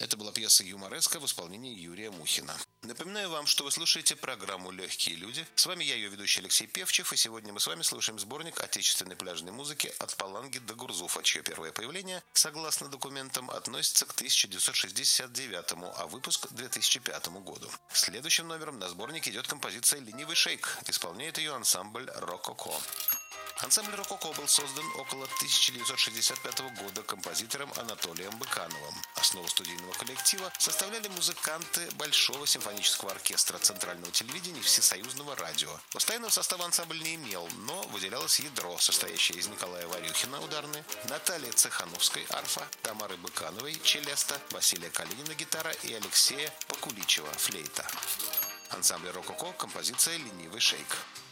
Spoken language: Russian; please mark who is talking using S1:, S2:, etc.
S1: Это была пьеса «Юмореска» в исполнении Юрия Мухина. Напоминаю вам, что вы слушаете программу «Легкие люди». С вами я, ее ведущий Алексей Певчев, и сегодня мы с вами слушаем сборник отечественной пляжной музыки «От Паланги до Гурзуфа», чье первое появление, согласно документам, относится к 1969, а выпуск – 2005 году. Следующим номером на сборник идет композиция «Ленивый шейк». Исполняет ее ансамбль «Рококо». Ансамбль «Рококо» был создан около 1965 года композитором Анатолием Быкановым. Основу студийного коллектива составляли музыканты Большого симфонического оркестра Центрального телевидения и Всесоюзного радио. Постоянного состава ансамбль не имел, но выделялось ядро, состоящее из Николая Варюхина ударные, Натальи Цехановской арфа, Тамары Быкановой челеста, Василия Калинина гитара и Алексея Покуличева флейта. Ансамбль «Рококо», композиция «Ленивый шейк».